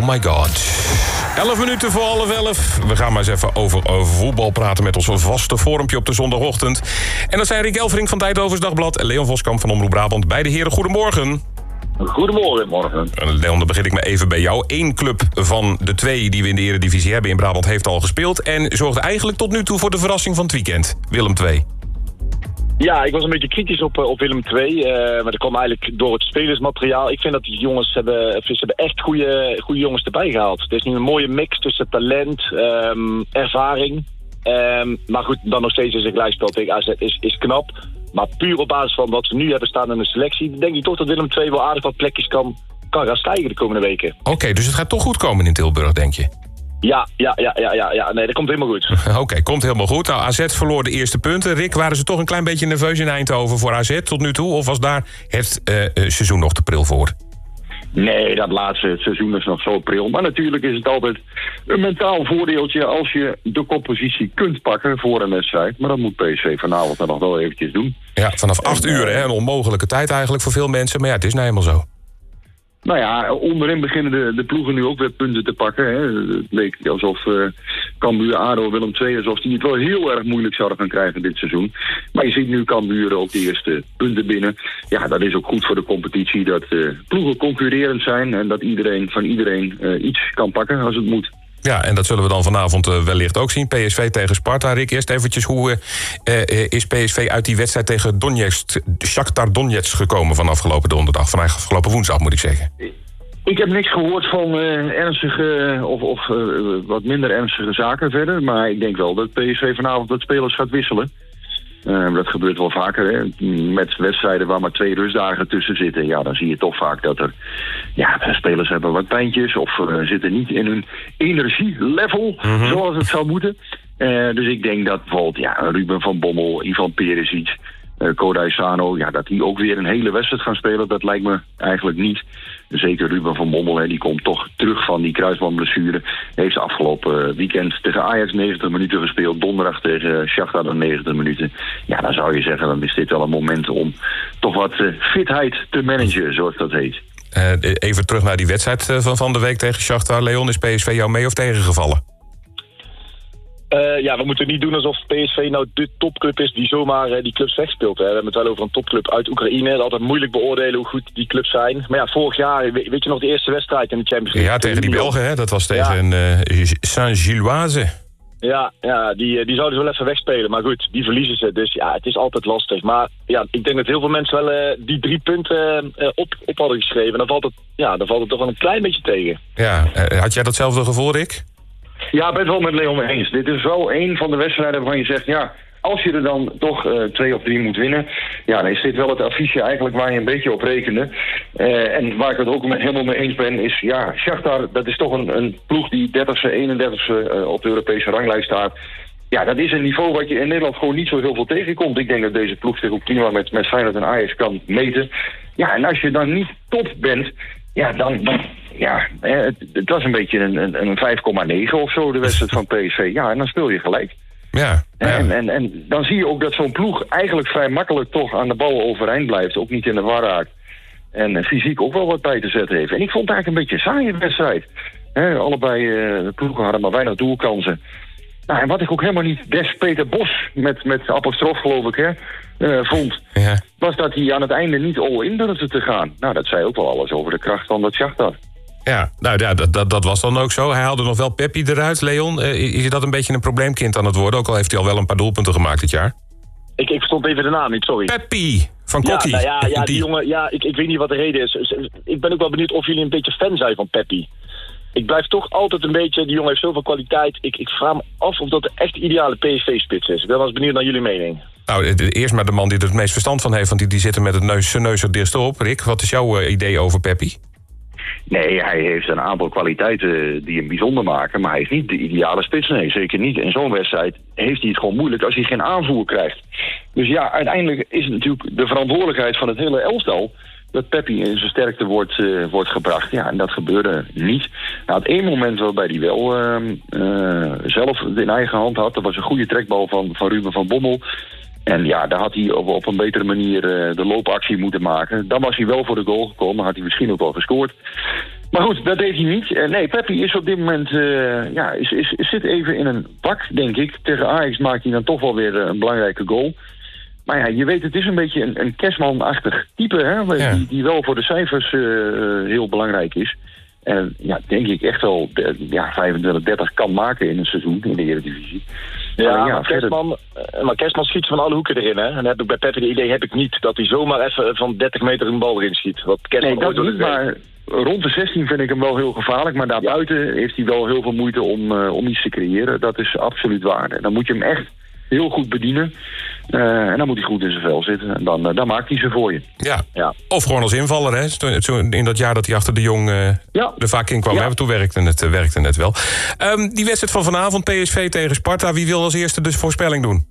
Oh my god. 11 minuten voor 11:30. We gaan maar eens even over voetbal praten met ons vaste forumpje op de zondagochtend. En dat zijn Rick Elfrink van Tijdovers Dagblad en Leon Voskamp van Omroep Brabant. Beide heren, goedemorgen. Goedemorgen. Leon, dan begin ik maar even bij jou. 1 club van de 2 die we in de Eredivisie hebben in Brabant heeft al gespeeld en zorgde eigenlijk tot nu toe voor de verrassing van het weekend. Willem II. Ja, ik was een beetje kritisch op Willem II. Maar dat kwam eigenlijk door het spelersmateriaal. Ik vind dat die jongens ze hebben echt goede jongens erbij gehaald. Het is nu een mooie mix tussen talent, ervaring. Maar goed, dan nog steeds is een gelijkspel tegen AZ is knap. Maar puur op basis van wat ze nu hebben staan in de selectie, denk ik toch dat Willem II wel aardig wat plekjes kan gaan stijgen de komende weken. Oké, dus het gaat toch goed komen in Tilburg, denk je? Ja. Nee, dat komt helemaal goed. Oké, komt helemaal goed. Nou, AZ verloor de eerste punten. Rick, waren ze toch een klein beetje nerveus in Eindhoven voor AZ tot nu toe? Of was daar het seizoen nog te pril voor? Nee, dat laatste, het seizoen is nog zo pril. Maar natuurlijk is het altijd een mentaal voordeeltje als je de koppositie kunt pakken voor een wedstrijd. Maar dat moet PSV vanavond dan nog wel eventjes doen. Ja, vanaf 8 uur, hè? Een onmogelijke tijd eigenlijk voor veel mensen. Maar ja, het is nou helemaal zo. Nou ja, onderin beginnen de ploegen nu ook weer punten te pakken. Hè. Het leek alsof Cambuur, ADO, Willem II, alsof die het wel heel erg moeilijk zouden gaan krijgen dit seizoen. Maar je ziet nu Cambuur ook de eerste punten binnen. Ja, dat is ook goed voor de competitie, dat ploegen concurrerend zijn en dat iedereen van iedereen iets kan pakken als het moet. Ja, en dat zullen we dan vanavond wellicht ook zien. PSV tegen Sparta. Rick, eerst eventjes, hoe is PSV uit die wedstrijd tegen Shakhtar Donetsk gekomen van afgelopen woensdag, moet ik zeggen? Ik heb niks gehoord van ernstige of wat minder ernstige zaken verder. Maar ik denk wel dat PSV vanavond wat spelers gaat wisselen. Dat gebeurt wel vaker, hè. Met wedstrijden waar maar 2 rustdagen tussen zitten. Ja, dan zie je toch vaak dat spelers hebben wat pijntjes of zitten niet in hun energielevel zoals het zou moeten. Dus ik denk dat bijvoorbeeld Ruben van Bommel, Ivan Perisic, Kodai Sano, dat die ook weer een hele wedstrijd gaan spelen, dat lijkt me eigenlijk niet. Zeker Ruben van Bommel, die komt toch terug van die kruisbandblessure. Heeft afgelopen weekend tegen Ajax 90 minuten gespeeld. Donderdag tegen Shakhtar dan 90 minuten. Ja, dan zou je zeggen, dan is dit wel een moment om toch wat fitheid te managen, zoals dat heet. Even terug naar die wedstrijd van de week tegen Shakhtar. Leon, is PSV jou mee of tegengevallen? We moeten niet doen alsof PSV nou de topclub is die zomaar die clubs wegspeelt. Hè. We hebben het wel over een topclub uit Oekraïne. Het is altijd moeilijk beoordelen hoe goed die clubs zijn. Maar ja, vorig jaar, weet je nog de eerste wedstrijd in de Champions League? Ja, tegen die Belgen, hè? Dat was tegen Saint-Gilloise. Ja, die zouden ze wel even wegspelen. Maar goed, die verliezen ze. Dus ja, het is altijd lastig. Maar ja, ik denk dat heel veel mensen wel die 3 punten op hadden geschreven. Dan valt het toch wel een klein beetje tegen. Ja, had jij datzelfde gevoel, Rick? Ja, ik ben het wel met Leon eens. Dit is wel een van de wedstrijden waarvan je zegt, als je er dan toch 2 of 3 moet winnen, dan is dit wel het affiche eigenlijk waar je een beetje op rekende. En waar ik het ook helemaal mee eens ben, is Shakhtar, dat is toch een ploeg die 30e, 31e op de Europese ranglijst staat. Ja, dat is een niveau wat je in Nederland gewoon niet zo heel veel tegenkomt. Ik denk dat deze ploeg zich ook prima met Feyenoord en Ajax kan meten. Ja, en als je dan niet top bent, het was een beetje een 5,9 of zo, de wedstrijd van PSV. Ja, en dan speel je gelijk. Ja. En dan zie je ook dat zo'n ploeg eigenlijk vrij makkelijk toch aan de bal overeind blijft. Ook niet in de war raakt. En fysiek ook wel wat bij te zetten heeft. En ik vond het eigenlijk een beetje een saaie wedstrijd. Allebei de ploegen hadden maar weinig doelkansen. Nou, en wat ik ook helemaal niet des Peter Bos met apostrof geloof ik vond, was dat hij aan het einde niet all-in durfde te gaan. Nou, dat zei ook wel alles over de kracht van dat Shakhtar. Ja, nou ja, dat was dan ook zo. Hij haalde nog wel Peppi eruit, Leon. Is dat een beetje een probleemkind aan het worden? Ook al heeft hij al wel een paar doelpunten gemaakt dit jaar. Ik verstond even de naam niet, sorry. Peppi van Kokkie. Die jongen, ik weet niet wat de reden is. Ik ben ook wel benieuwd of jullie een beetje fan zijn van Peppi. Ik blijf toch altijd een beetje, die jongen heeft zoveel kwaliteit. Ik vraag me af of dat de echt ideale PSV-spits is. Ik ben wel eens benieuwd naar jullie mening. Nou, eerst maar de man die er het meest verstand van heeft, want die zit er met zijn neus er dichtst op. Rick, wat is jouw idee over Peppi? Nee, hij heeft een aantal kwaliteiten die hem bijzonder maken, maar hij is niet de ideale spits. Nee, zeker niet. In zo'n wedstrijd heeft hij het gewoon moeilijk als hij geen aanvoer krijgt. Dus ja, uiteindelijk is het natuurlijk de verantwoordelijkheid van het hele elftal dat Peppi in zijn sterkte wordt gebracht. Ja, en dat gebeurde niet. Nou, het één moment waarbij hij wel zelf in eigen hand had, dat was een goede trekbal van Ruben van Bommel. En ja, daar had hij op een betere manier de loopactie moeten maken. Dan was hij wel voor de goal gekomen, had hij misschien ook wel gescoord. Maar goed, dat deed hij niet. Nee, Peppi is op dit moment zit even in een bak, denk ik. Tegen Ajax maakt hij dan toch wel weer een belangrijke goal. Maar ja, je weet, het is een beetje een Kerstman-achtig type, hè, Ja. die wel voor de cijfers heel belangrijk is. En ja, denk ik echt wel 25, 30 kan maken in een seizoen in de Eredivisie. Maar Kerstman schiet van alle hoeken erin, hè. En dan heb ik bij Peppi de idee heb ik niet dat hij zomaar even van 30 meter een bal erin schiet. Wat Kerstman Nee, dat niet, maar rond de 16 vind ik hem wel heel gevaarlijk. Maar daarbuiten heeft hij wel heel veel moeite om iets te creëren. Dat is absoluut waar. En dan moet je hem echt heel goed bedienen. En dan moet hij goed in zijn vel zitten. En dan maakt hij ze voor je. Ja. Of gewoon als invaller, hè? In dat jaar dat hij achter de Jong er vaak in kwam. Ja. Hè? Toen werkte het wel. Die wedstrijd van vanavond, PSV tegen Sparta. Wie wil als eerste de voorspelling doen?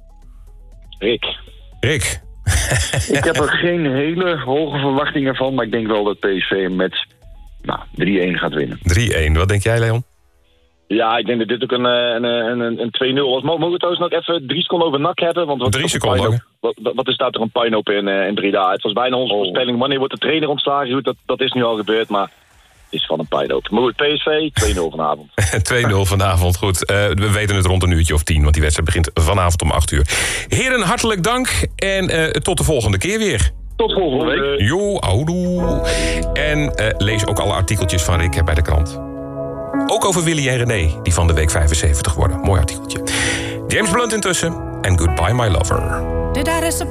Rick. Ik heb er geen hele hoge verwachtingen van. Maar ik denk wel dat PSV met 3-1 gaat winnen. 3-1. Wat denk jij, Leon? Ja, ik denk dat dit ook een 2-0 was. Mogen we trouwens nog even 3 seconden over NAC hebben? Want 3 seconden. Wat is daar toch een puinhoop in 3 dagen? Het was bijna onze voorspelling. Wanneer wordt de trainer ontslagen? Goed, dat is nu al gebeurd, maar het is van een puinhoop. Maar goed, PSV, 2-0 vanavond. 2-0 vanavond, goed. We weten het rond 1:10, want die wedstrijd begint vanavond om 8:00. Heren, hartelijk dank en tot de volgende keer weer. Tot volgende week. Jo, houdoe. En lees ook alle artikeltjes van Rick bij de krant. Ook over Willy en René, die van de week 75 worden. Mooi artikeltje. James Blunt intussen. En Goodbye My Lover. Did I disappoint